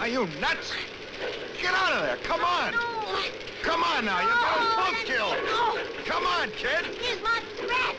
you nuts? Get out of there, come on! No. Come on now, you got us both killed! No. Come on, kid! He's my threat.